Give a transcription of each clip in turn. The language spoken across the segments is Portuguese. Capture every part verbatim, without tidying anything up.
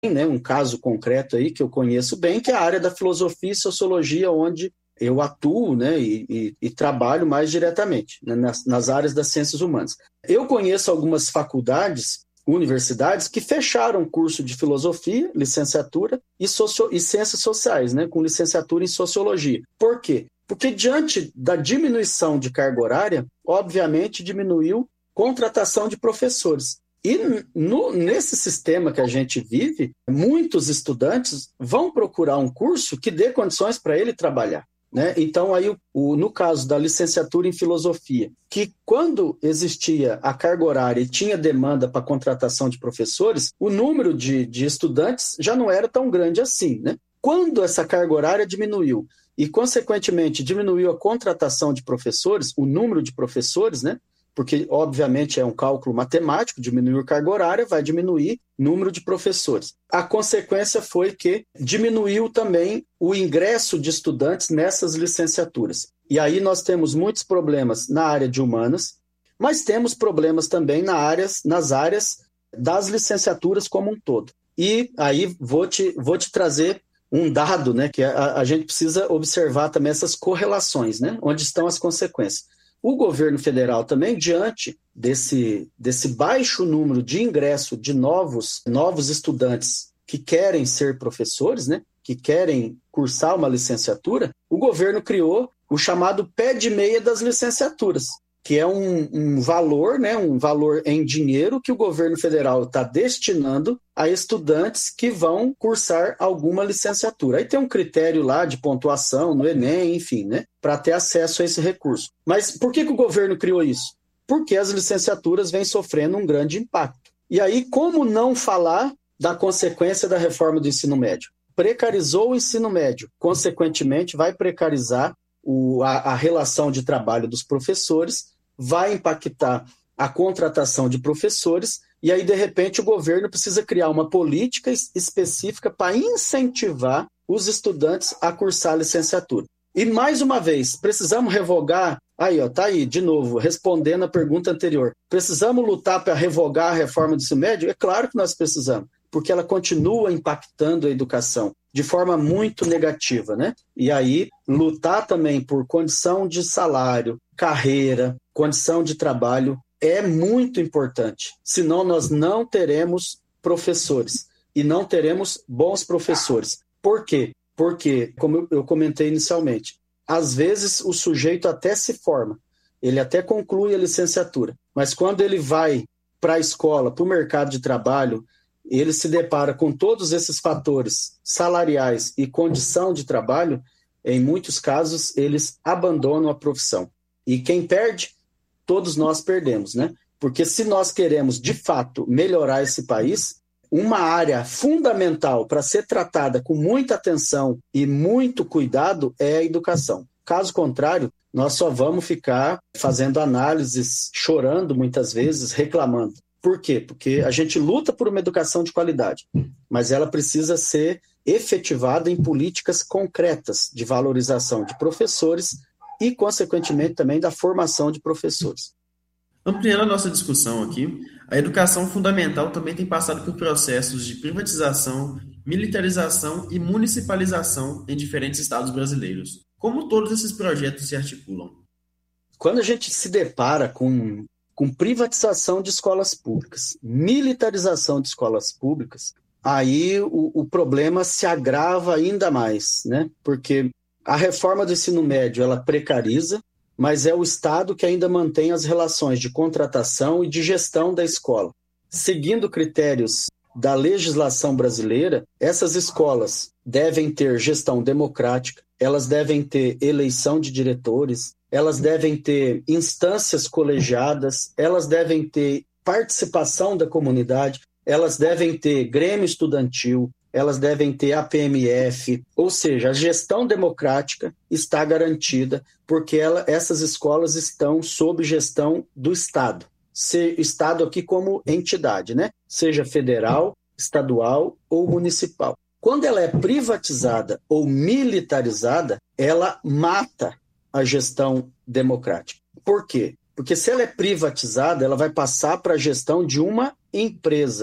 né, um caso concreto aí que eu conheço bem, que é a área da filosofia e sociologia, onde eu atuo, né, e, e, e trabalho mais diretamente, né, nas, nas áreas das ciências humanas. Eu conheço algumas faculdades, universidades, que fecharam curso de filosofia, licenciatura, e, socio, e ciências sociais, né, com licenciatura em sociologia. Por quê? Porque diante da diminuição de carga horária, obviamente diminuiu contratação de professores. E no, nesse sistema que a gente vive, muitos estudantes vão procurar um curso que dê condições para ele trabalhar. Né? Então, aí, o, no caso da licenciatura em filosofia, que quando existia a carga horária e tinha demanda para contratação de professores, o número de, de estudantes já não era tão grande assim. Né? Quando essa carga horária diminuiu e, consequentemente, diminuiu a contratação de professores, o número de professores, né? Porque, obviamente, é um cálculo matemático, diminuir carga horária vai diminuir o número de professores. A consequência foi que diminuiu também o ingresso de estudantes nessas licenciaturas. E aí nós temos muitos problemas na área de humanas, mas temos problemas também na áreas, nas áreas das licenciaturas como um todo. E aí vou te, vou te trazer um dado, né, que a, a gente precisa observar também essas correlações, né, onde estão as consequências. O governo federal também, diante desse, desse baixo número de ingresso de novos, novos estudantes que querem ser professores, né, que querem cursar uma licenciatura, o governo criou o chamado pé de meia das licenciaturas, que é um, um valor, né, um valor em dinheiro que o governo federal está destinando a estudantes que vão cursar alguma licenciatura. Aí tem um critério lá de pontuação no Enem, enfim, né, para ter acesso a esse recurso. Mas por que, que o governo criou isso? Porque as licenciaturas vêm sofrendo um grande impacto. E aí, como não falar da consequência da reforma do ensino médio? Precarizou o ensino médio, consequentemente vai precarizar o, a, a relação de trabalho dos professores, vai impactar a contratação de professores, e aí, de repente, o governo precisa criar uma política específica para incentivar os estudantes a cursar a licenciatura. E, mais uma vez, precisamos revogar, aí, ó, tá aí, de novo, respondendo a pergunta anterior, precisamos lutar para revogar a reforma do ensino médio? É claro que nós precisamos, porque ela continua impactando a educação de forma muito negativa, né? E aí, lutar também por condição de salário, carreira, condição de trabalho é muito importante. Senão nós não teremos professores e não teremos bons professores. Por quê? Porque, como eu comentei inicialmente, às vezes o sujeito até se forma, ele até conclui a licenciatura, mas quando ele vai para a escola, para o mercado de trabalho, ele se depara com todos esses fatores salariais e condição de trabalho, em muitos casos eles abandonam a profissão. E quem perde, todos nós perdemos, né? Porque se nós queremos, de fato, melhorar esse país, uma área fundamental para ser tratada com muita atenção e muito cuidado é a educação. Caso contrário, nós só vamos ficar fazendo análises, chorando muitas vezes, reclamando. Por quê? Porque a gente luta por uma educação de qualidade, mas ela precisa ser efetivada em políticas concretas de valorização de professores e, consequentemente, também da formação de professores. Ampliando a nossa discussão aqui, a educação fundamental também tem passado por processos de privatização, militarização e municipalização em diferentes estados brasileiros. Como todos esses projetos se articulam? Quando a gente se depara com, com privatização de escolas públicas, militarização de escolas públicas, aí o, o problema se agrava ainda mais, né? Porque a reforma do ensino médio, ela precariza, mas é o Estado que ainda mantém as relações de contratação e de gestão da escola. Seguindo critérios da legislação brasileira, essas escolas devem ter gestão democrática, elas devem ter eleição de diretores, elas devem ter instâncias colegiadas, elas devem ter participação da comunidade, elas devem ter grêmio estudantil, elas devem ter A P M F, ou seja, a gestão democrática está garantida porque ela, essas escolas estão sob gestão do Estado. Se, Estado aqui como entidade, né? Seja federal, estadual ou municipal. Quando ela é privatizada ou militarizada, ela mata a gestão democrática. Por quê? Porque se ela é privatizada, ela vai passar para a gestão de uma empresa.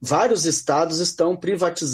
vários estados estão privatizando